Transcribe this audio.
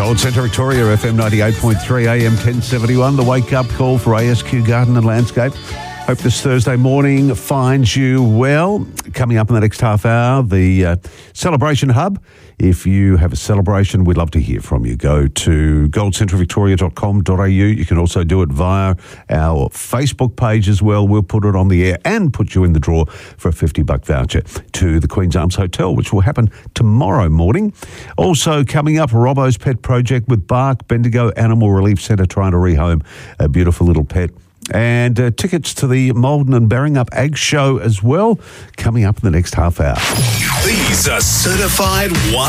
Gold Centre Victoria, FM 98.3, AM 1071, the wake-up call for ASQ Garden and Landscape. Hope this Thursday morning finds you well. Coming up in the next half hour, the Celebration Hub. If you have a celebration, we'd love to hear from you. Go to goldcentrevictoria.com.au. You can also do it via our Facebook page as well. We'll put it on the air and put you in the draw for a $50 voucher to the Queen's Arms Hotel, which will happen tomorrow morning. Also coming up, Robbo's Pet Project with Bark Bendigo Animal Relief Centre trying to rehome a beautiful little pet. And tickets to the Malden and Berringup Ag Show as well, coming up in the next half hour. These are certified